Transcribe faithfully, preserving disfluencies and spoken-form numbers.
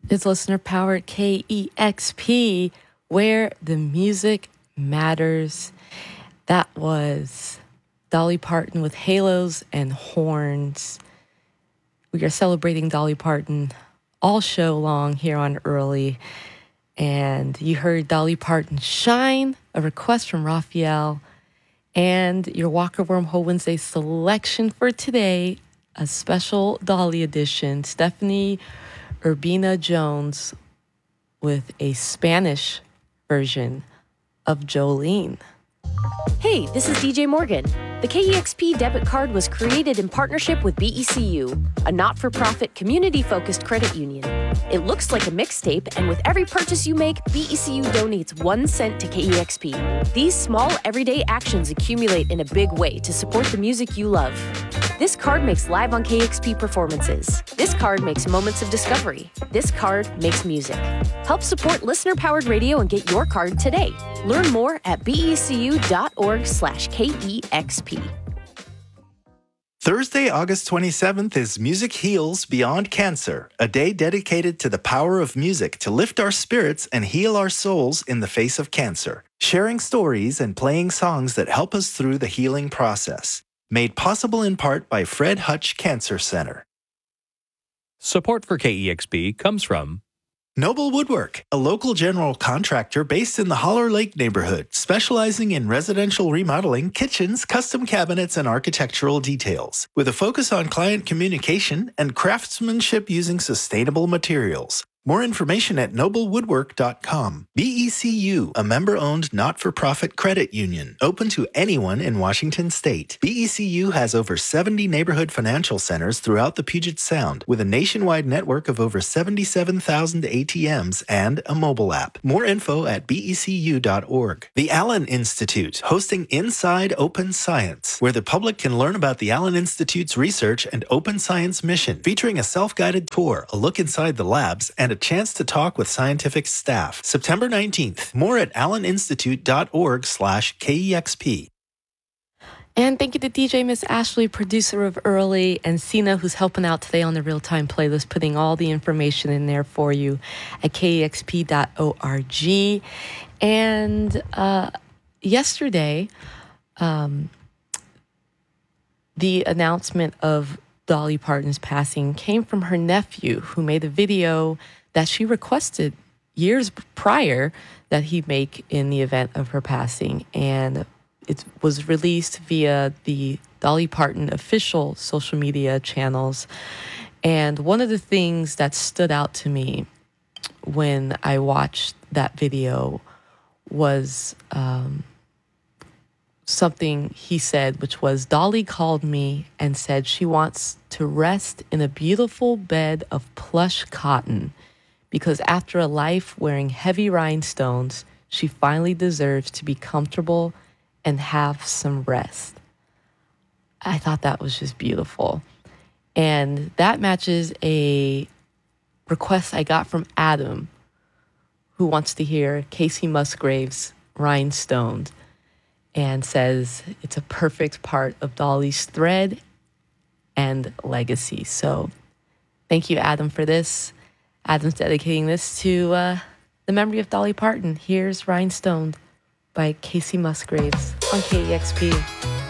It's listener powered K E X P, where the music matters. That was Dolly Parton with Halos and Horns. We are celebrating Dolly Parton all show long here on Early. And you heard Dolly Parton Shine, a request from Raphael, and your Walker Wormhole Wednesday selection for today, a special Dolly edition, Stephanie Urbina Jones with a Spanish version of Jolene. Hey, this is D J Morgan. The K E X P debit card was created in partnership with B E C U, a not-for-profit community-focused credit union. It looks like a mixtape, and with every purchase you make, B E C U donates one cent to K E X P. These small, everyday actions accumulate in a big way to support the music you love. This card makes Live on K E X P performances. This card makes moments of discovery. This card makes music. Help support listener-powered radio and get your card today. Learn more at becu.org slash KEXP. Thursday, August twenty-seventh is Music Heals Beyond Cancer, a day dedicated to the power of music to lift our spirits and heal our souls in the face of cancer, sharing stories and playing songs that help us through the healing process. Made possible in part by Fred Hutch Cancer Center. Support for K E X P comes from Noble Woodwork, a local general contractor based in the Holler Lake neighborhood, specializing in residential remodeling, kitchens, custom cabinets, and architectural details, with a focus on client communication and craftsmanship using sustainable materials. More information at noble woodwork dot com. B E C U, a member-owned not-for-profit credit union, open to anyone in Washington state. B E C U has over seventy neighborhood financial centers throughout the Puget Sound, with a nationwide network of over seventy-seven thousand A T Ms and a mobile app. More info at B E C U dot org. The Allen Institute, hosting Inside Open Science, where the public can learn about the Allen Institute's research and open science mission, featuring a self-guided tour, a look inside the labs, and a chance to talk with scientific staff. September nineteenth. More at alleninstitute.org slash KEXP. And thank you to D J Miss Ashley, producer of Early, and Sina, who's helping out today on the real-time playlist, putting all the information in there for you at K E X P dot org. And uh, yesterday, um, the announcement of Dolly Parton's passing came from her nephew, who made a video that she requested years prior that he make in the event of her passing. And it was released via the Dolly Parton official social media channels. And one of the things that stood out to me when I watched that video was um, something he said, which was, Dolly called me and said she wants to rest in a beautiful bed of plush cotton, because after a life wearing heavy rhinestones, she finally deserves to be comfortable and have some rest. I thought that was just beautiful. And that matches a request I got from Adam, who wants to hear Casey Musgrave's Rhinestones, and says it's a perfect part of Dolly's thread and legacy. So thank you, Adam, for this. Adam's dedicating this to uh, the memory of Dolly Parton. Here's Rhinestones by Casey Musgraves on K E X P.